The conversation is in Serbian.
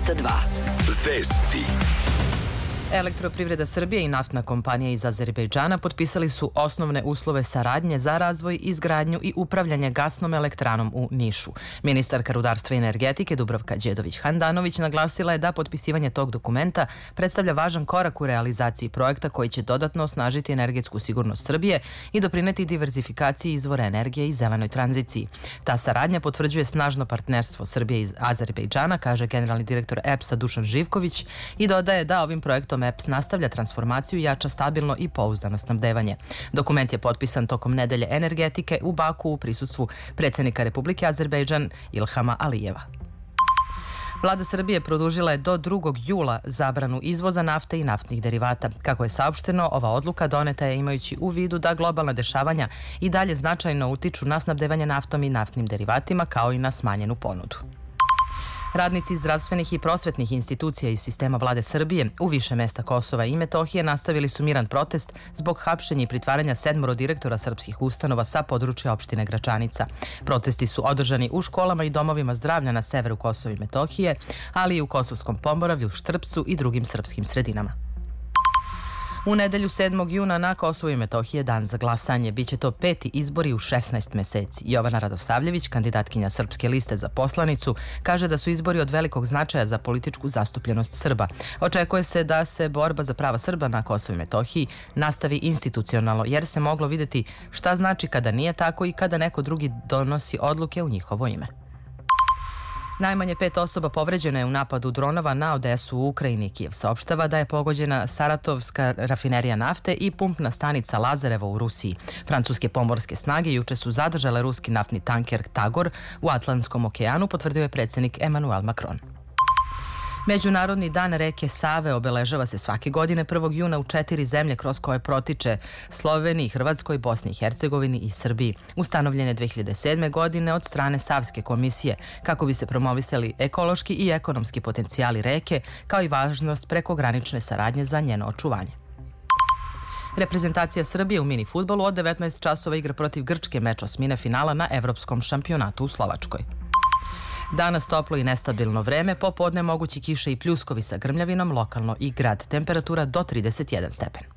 202. Vesti. Elektroprivreda Srbije i naftna kompanija iz Azerbejdžana potpisali su osnovne uslove saradnje za razvoj, izgradnju i upravljanje gasnom elektranom u Nišu. Ministarka rudarstva i energetike Dubravka Đedović-Handanović naglasila je da potpisivanje tog dokumenta predstavlja važan korak u realizaciji projekta koji će dodatno osnažiti energetsku sigurnost Srbije i doprineti diverzifikaciji izvora energije i zelenoj tranziciji. Ta saradnja potvrđuje snažno partnerstvo Srbije i Azerbejdžana, kaže generalni direktor EPS-a Dušan Živković, i dodaje da ovim projektom EPS nastavlja transformaciju i jača stabilno i pouzdano snabdevanje. Dokument je potpisan tokom nedelje energetike u Baku u prisustvu predsjednika Republike Azerbejdžan Ilhama Alijeva. Vlada Srbije produžila je do 2. jula zabranu izvoza nafte i naftnih derivata. Kako je saopšteno, ova odluka doneta je imajući u vidu da globalna dešavanja i dalje značajno utiču na snabdevanje naftom i naftnim derivatima, kao i na smanjenu ponudu. Radnici zdravstvenih i prosvetnih institucija iz sistema Vlade Srbije u više mesta Kosova i Metohije nastavili su miran protest zbog hapšenja i pritvaranja 7 direktora srpskih ustanova sa područja opštine Gračanica. Protesti su održani u školama i domovima zdravlja na severu Kosova i Metohije, ali i u Kosovskom Pomoravlju, Štrpcu i drugim srpskim sredinama. U nedelju 7. juna na Kosovu i Metohiji je dan za glasanje. Biće to 5. izbori u 16 meseci. Jovana Radosavljević, kandidatkinja Srpske liste za poslanicu, kaže da su izbori od velikog značaja za političku zastupljenost Srba. Očekuje se da se borba za prava Srba na Kosovu i Metohiji nastavi institucionalno, jer se moglo vidjeti šta znači kada nije tako i kada neko drugi donosi odluke u njihovo ime. Najmanje 5 osoba povređeno je u napadu dronova na Odesu u Ukrajini. Kijev saopštava da je pogođena Saratovska rafinerija nafte i pumpna stanica Lazarevo u Rusiji. Francuske pomorske snage juče su zadržale ruski naftni tanker Tagor u Atlantskom okeanu, potvrdio je predsjednik Emmanuel Macron. Međunarodni dan reke Save obeležava se svake godine 1. juna u 4 zemlje kroz koje protiče: Sloveniji, Hrvatskoj, Bosni i Hercegovini i Srbiji. Ustanovljen je 2007. godine od strane Savske komisije kako bi se promovisali ekološki i ekonomski potencijali reke, kao i važnost prekogranične saradnje za njeno očuvanje. Reprezentacija Srbije u mini fudbalu od 19 časova igra protiv Grčke meč osmine finala na Evropskom šampionatu u Slovačkoj. Danas toplo i nestabilno vreme, popodne mogući kiše i pljuskovi sa grmljavinom, lokalno i grad. Temperatura do 31 stepen.